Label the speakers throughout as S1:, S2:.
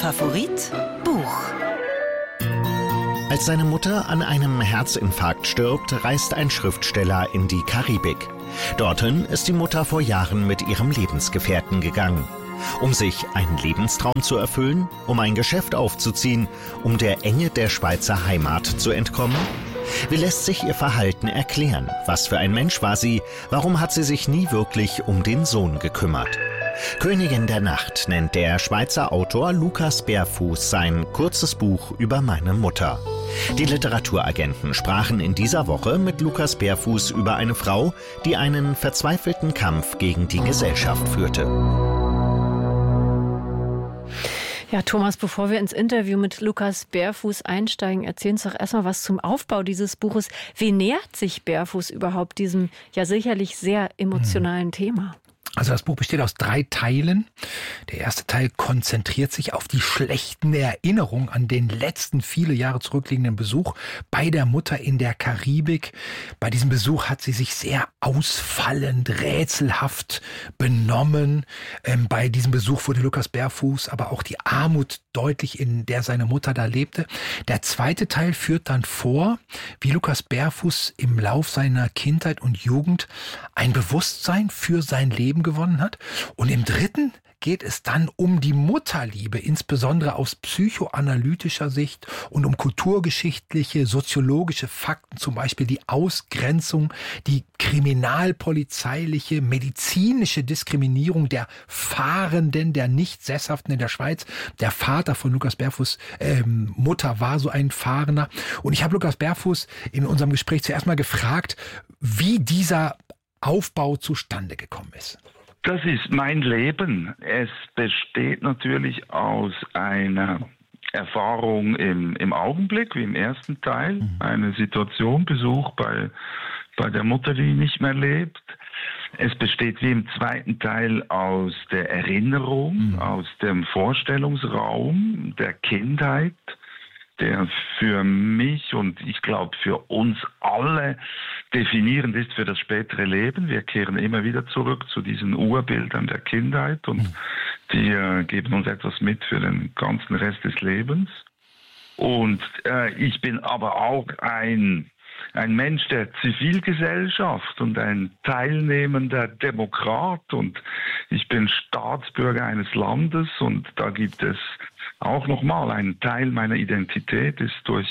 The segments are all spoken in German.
S1: Favorit Buch.
S2: Als seine Mutter an einem Herzinfarkt stirbt, reist ein Schriftsteller in die Karibik. Dorthin ist die Mutter vor Jahren mit ihrem Lebensgefährten gegangen. Um sich einen Lebenstraum zu erfüllen, um ein Geschäft aufzuziehen, um der Enge der Schweizer Heimat zu entkommen? Wie lässt sich ihr Verhalten erklären? Was für ein Mensch war sie? Warum hat sie sich nie wirklich um den Sohn gekümmert? Königin der Nacht nennt der Schweizer Autor Lukas Berfuß sein kurzes Buch über meine Mutter. Die Literaturagenten sprachen in dieser Woche mit Lukas Berfuß über eine Frau, die einen verzweifelten Kampf gegen die Gesellschaft führte.
S3: Ja, Thomas, bevor wir ins Interview mit Lukas Berfuß einsteigen, erzählen Sie doch erstmal was zum Aufbau dieses Buches. Wie nähert sich Berfuß überhaupt diesem ja sicherlich sehr emotionalen Thema?
S4: Also das Buch besteht aus 3 Teilen. Der erste Teil konzentriert sich auf die schlechten Erinnerungen an den letzten viele Jahre zurückliegenden Besuch bei der Mutter in der Karibik. Bei diesem Besuch hat sie sich sehr ausfallend, rätselhaft benommen. Bei diesem Besuch wurde Lukas Berfuß aber auch die Armut deutlich, in der seine Mutter da lebte. Der zweite Teil führt dann vor, wie Lukas Berfuß im Lauf seiner Kindheit und Jugend ein Bewusstsein für sein Leben gewonnen hat. Und im dritten geht es dann um die Mutterliebe, insbesondere aus psychoanalytischer Sicht und um kulturgeschichtliche, soziologische Fakten, zum Beispiel die Ausgrenzung, die kriminalpolizeiliche, medizinische Diskriminierung der Fahrenden, der Nicht-Sesshaften in der Schweiz. Der Vater von Lukas Berfuß' Mutter war so ein Fahrender. Und ich habe Lukas Berfuß in unserem Gespräch zuerst mal gefragt, wie dieser Aufbau zustande gekommen ist.
S5: Das ist mein Leben. Es besteht natürlich aus einer Erfahrung im Augenblick, wie im ersten Teil, eine Situation, Besuch bei der Mutter, die nicht mehr lebt. Es besteht wie im zweiten Teil aus der Erinnerung, aus dem Vorstellungsraum der Kindheit, der für mich und ich glaube für uns alle definierend ist für das spätere Leben. Wir kehren immer wieder zurück zu diesen Urbildern der Kindheit und die geben uns etwas mit für den ganzen Rest des Lebens. Und ich bin aber auch ein Mensch der Zivilgesellschaft und ein teilnehmender Demokrat und ich bin Staatsbürger eines Landes und da gibt es auch nochmal ein Teil meiner Identität ist durch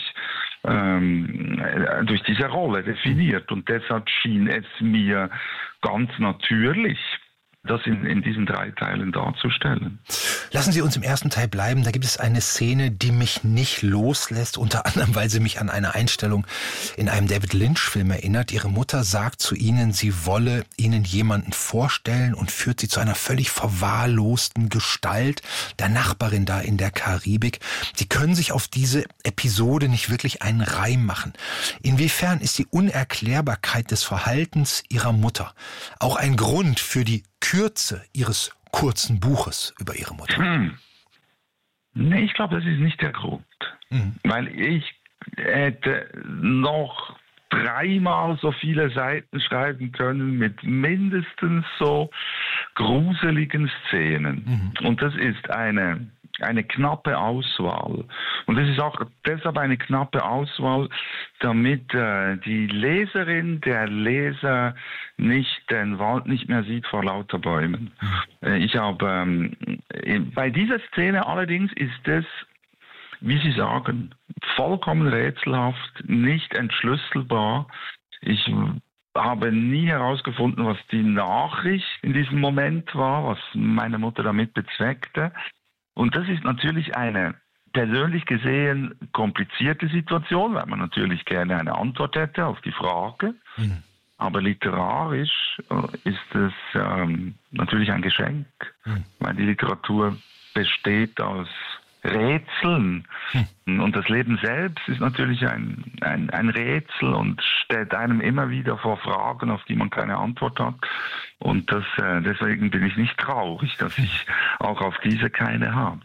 S5: diese Rolle definiert und deshalb schien es mir ganz natürlich, das in diesen 3 Teilen darzustellen.
S4: Lassen Sie uns im ersten Teil bleiben. Da gibt es eine Szene, die mich nicht loslässt, unter anderem, weil sie mich an eine Einstellung in einem David Lynch-Film erinnert. Ihre Mutter sagt zu Ihnen, sie wolle Ihnen jemanden vorstellen und führt Sie zu einer völlig verwahrlosten Gestalt, der Nachbarin da in der Karibik. Sie können sich auf diese Episode nicht wirklich einen Reim machen. Inwiefern ist die Unerklärbarkeit des Verhaltens Ihrer Mutter auch ein Grund für die Kürze Ihres kurzen Buches über Ihre Mutter?
S5: Nee, ich glaube, das ist nicht der Grund. Weil ich hätte noch 3-mal so viele Seiten schreiben können mit mindestens so gruseligen Szenen. Und das ist eine knappe Auswahl. Und es ist auch deshalb eine knappe Auswahl, damit die Leserin, der Leser nicht den Wald nicht mehr sieht vor lauter Bäumen. Ich habe bei dieser Szene allerdings ist es, wie Sie sagen, vollkommen rätselhaft, nicht entschlüsselbar. Ich habe nie herausgefunden, was die Nachricht in diesem Moment war, was meine Mutter damit bezweckte. Und das ist natürlich eine persönlich gesehen komplizierte Situation, weil man natürlich gerne eine Antwort hätte auf die Frage. Aber literarisch ist es natürlich ein Geschenk, weil die Literatur besteht aus Rätseln. Und das Leben selbst ist natürlich ein Rätsel und stellt einem immer wieder vor Fragen, auf die man keine Antwort hat. Und deswegen bin ich nicht traurig, dass ich auch auf diese keine habe.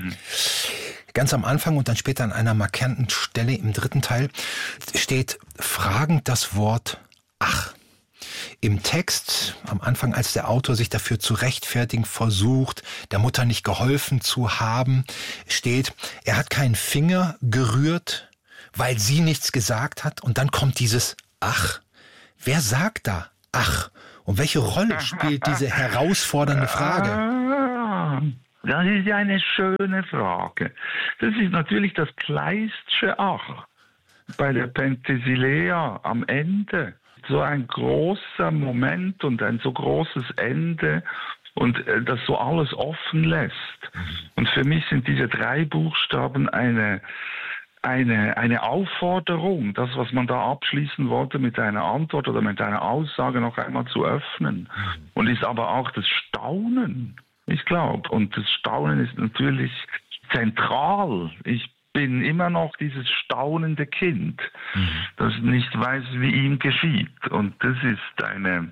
S4: Ganz am Anfang und dann später an einer markanten Stelle im 3. Teil steht fragend das Wort ach. Im Text, am Anfang, als der Autor sich dafür zu rechtfertigen versucht, der Mutter nicht geholfen zu haben, steht, er hat keinen Finger gerührt, weil sie nichts gesagt hat. Und dann kommt dieses Ach. Wer sagt da Ach? Und welche Rolle spielt diese herausfordernde Frage?
S5: Das ist ja eine schöne Frage. Das ist natürlich das Kleistsche Ach bei der Penthesilea am Ende. So ein großer Moment und ein so großes Ende und das so alles offen lässt. Und für mich sind diese 3 Buchstaben eine Aufforderung, das, was man da abschließen wollte, mit einer Antwort oder mit einer Aussage noch einmal zu öffnen. Und ist aber auch das Staunen, ich glaube. Und das Staunen ist natürlich zentral. Ich bin immer noch dieses staunende Kind, das nicht weiß, wie ihm geschieht. Und das ist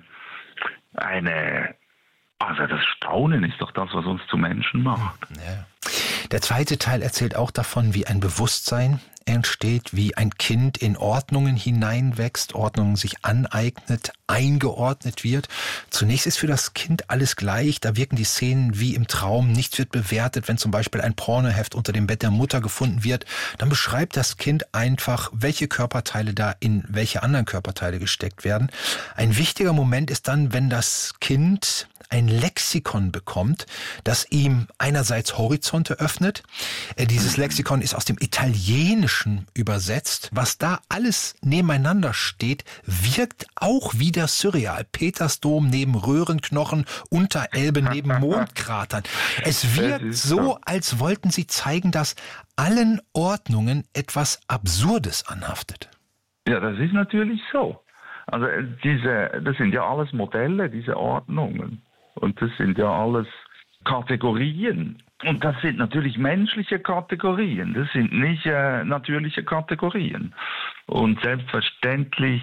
S5: also das Staunen ist doch das, was uns zu Menschen macht.
S4: Ja. Der zweite Teil erzählt auch davon, wie ein Bewusstsein entsteht, wie ein Kind in Ordnungen hineinwächst, Ordnungen sich aneignet, eingeordnet wird. Zunächst ist für das Kind alles gleich, da wirken die Szenen wie im Traum, nichts wird bewertet. Wenn zum Beispiel ein Pornoheft unter dem Bett der Mutter gefunden wird, dann beschreibt das Kind einfach, welche Körperteile da in welche anderen Körperteile gesteckt werden. Ein wichtiger Moment ist dann, wenn das Kind ein Lexikon bekommt, das ihm einerseits Horizonte öffnet. Dieses Lexikon ist aus dem Italienischen übersetzt. Was da alles nebeneinander steht, wirkt auch wieder surreal. Petersdom neben Röhrenknochen, Unterelbe neben Mondkratern. Es wirkt so, als wollten sie zeigen, dass allen Ordnungen etwas Absurdes anhaftet.
S5: Ja, das ist natürlich so. Also das sind ja alles Modelle, diese Ordnungen. Und das sind ja alles Kategorien. Und das sind natürlich menschliche Kategorien. Das sind nicht natürliche Kategorien. Und selbstverständlich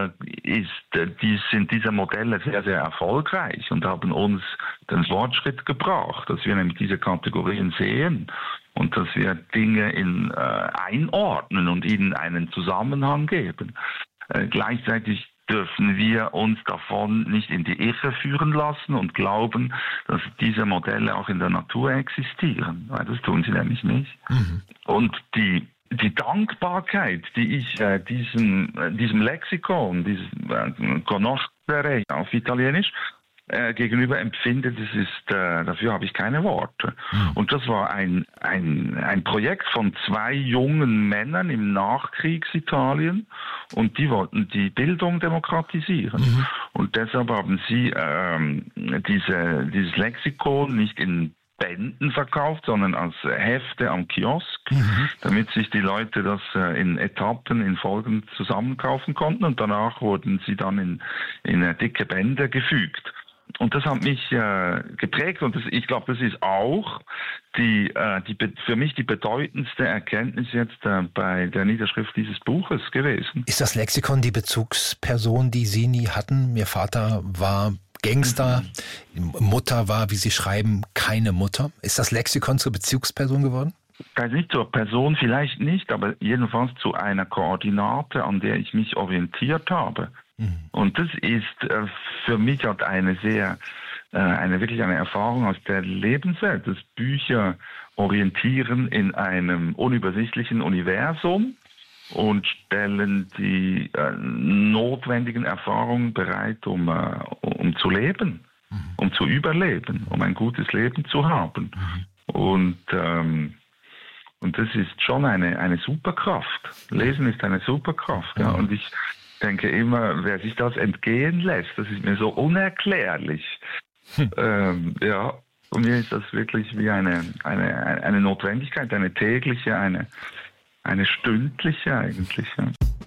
S5: sind diese Modelle sehr, sehr erfolgreich und haben uns den Fortschritt gebracht, dass wir nämlich diese Kategorien sehen und dass wir Dinge einordnen und ihnen einen Zusammenhang geben. Gleichzeitig dürfen wir uns davon nicht in die Irre führen lassen und glauben, dass diese Modelle auch in der Natur existieren. Weil das tun sie nämlich nicht. Und die Dankbarkeit, die ich diesem Lexikon, diesem Conoscere auf Italienisch, gegenüber empfinde, dafür habe ich keine Worte. Und das war ein Projekt von 2 jungen Männern im Nachkriegsitalien und die wollten die Bildung demokratisieren. Und deshalb haben sie dieses Lexikon nicht in Bänden verkauft, sondern als Hefte am Kiosk, damit sich die Leute das in Etappen, in Folgen zusammenkaufen konnten und danach wurden sie dann in dicke Bände gefügt. Und das hat mich geprägt und ich glaube, das ist auch für mich die bedeutendste Erkenntnis jetzt bei der Niederschrift dieses Buches gewesen.
S4: Ist das Lexikon die Bezugsperson, die Sie nie hatten? Ihr Vater war Gangster, Mutter war, wie Sie schreiben, keine Mutter. Ist das Lexikon zur Bezugsperson geworden?
S5: Also nicht zur Person vielleicht nicht, aber jedenfalls zu einer Koordinate, an der ich mich orientiert habe. Und das ist für mich halt wirklich eine Erfahrung aus der Lebenswelt, dass Bücher orientieren in einem unübersichtlichen Universum und stellen die notwendigen Erfahrungen bereit, um zu leben, um zu überleben, um ein gutes Leben zu haben. Und das ist schon eine Superkraft. Lesen ist eine Superkraft. Ja. Und ich denke immer, wer sich das entgehen lässt, das ist mir so unerklärlich. Ja, und mir ist das wirklich wie eine Notwendigkeit, eine tägliche, eine stündliche eigentlich. Ja.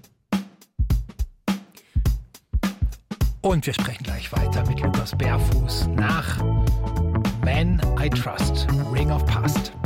S4: Und wir sprechen gleich weiter mit Lukas Berfuß nach Man I Trust, Ring of Past.